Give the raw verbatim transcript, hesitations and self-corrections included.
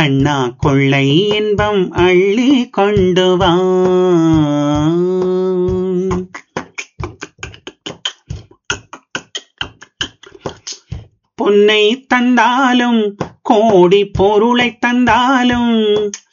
கண்ணா கொள்ளை இன்பம் அள்ளி கொண்டு வா. பொன்னை தந்தாலும் கோடி பொருளை தந்தாலும்